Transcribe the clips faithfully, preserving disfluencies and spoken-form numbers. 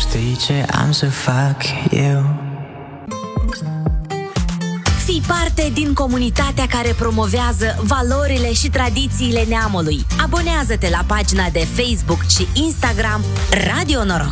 știi ce am să fac eu. Fii parte din comunitatea care promovează valorile și tradițiile neamului. Abonează-te la pagina de Facebook și Instagram Radio Noroc.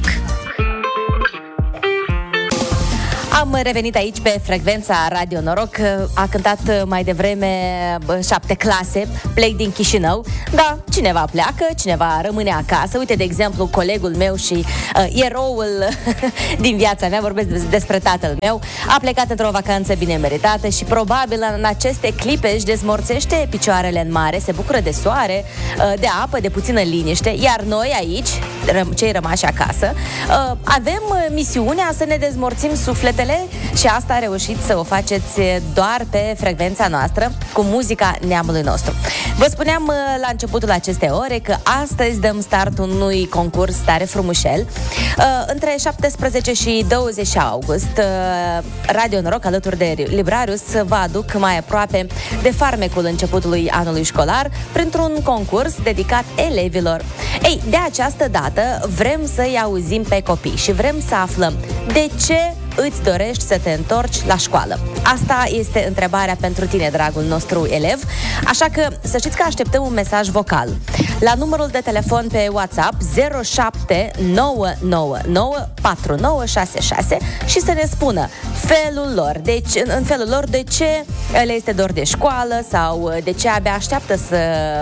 Am revenit aici pe frecvența Radio Noroc. A cântat mai devreme Șapte clase, Plec din Chișinău. Da, cineva pleacă, cineva rămâne acasă. Uite, de exemplu, colegul meu și uh, eroul din viața mea, vorbesc despre tatăl meu, a plecat într-o vacanță bine meritată și probabil în aceste clipe își dezmorțește picioarele în mare, se bucură de soare, uh, de apă, de puțină liniște. Iar noi aici, cei rămași acasă, uh, avem misiunea să ne dezmorțim sufletele și asta a reușit să o faceți doar pe frecvența noastră, cu muzica neamului nostru. Vă spuneam la începutul acestei ore că astăzi dăm start unui concurs tare frumușel. Între șaptesprezece și douăzeci august, Radio Noroc, alături de Librarius, vă aduc mai aproape de farmecul începutului anului școlar printr-un concurs dedicat elevilor. Ei, de această dată vrem să-i auzim pe copii și vrem să aflăm de ce îți dorești să te întorci la școală. Asta este întrebarea pentru tine, dragul nostru elev, așa că să știți că așteptăm un mesaj vocal la numărul de telefon pe WhatsApp zero șapte nouă nouă nouă patru nouă șase șase și să ne spună felul lor, deci în felul lor de ce le este dor de școală sau de ce abia așteaptă să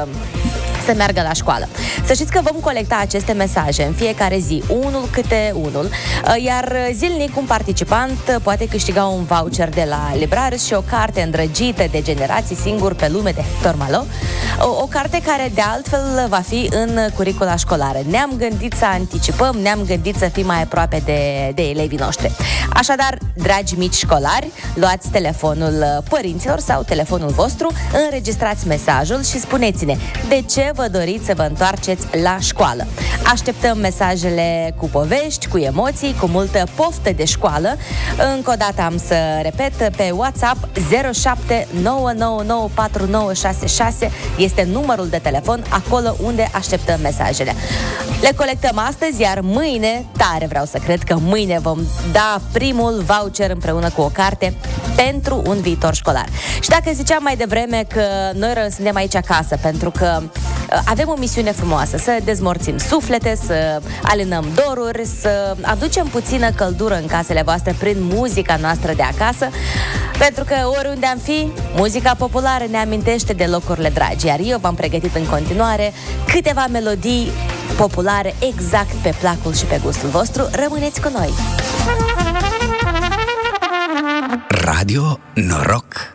să meargă la școală. Să știți că vom colecta aceste mesaje în fiecare zi, unul câte unul, iar zilnic un participant poate câștiga un voucher de la Librarius și o carte îndrăgită de Generații Singuri pe lume de Hector Malo, o, o carte care de altfel va fi în curicula școlară. Ne-am gândit să anticipăm, ne-am gândit să fim mai aproape de, de elevii noștri. Așadar, dragi mici școlari, luați telefonul părinților sau telefonul vostru, înregistrați mesajul și spuneți-ne de ce vă doriți să vă întoarceți la școală. Așteptăm mesajele cu povești, cu emoții, cu multă poftă de școală. Încă o dată am să repet, pe WhatsApp zero șapte nouă nouă nouă patru nouă șase șase este numărul de telefon, acolo unde așteptăm mesajele. Le colectăm astăzi, iar mâine, tare vreau să cred că mâine vom da primul voucher împreună cu o carte pentru un viitor școlar. Și dacă ziceam mai devreme că noi suntem aici acasă pentru că avem o misiune frumoasă, să dezmorțim suflete, să alinăm doruri, să aducem puțină căldură în casele voastre prin muzica noastră de acasă, pentru că oriunde am fi, muzica populară ne amintește de locurile dragi, iar eu v-am pregătit în continuare câteva melodii populare exact pe placul și pe gustul vostru. Rămâneți cu noi! Radio Noroc.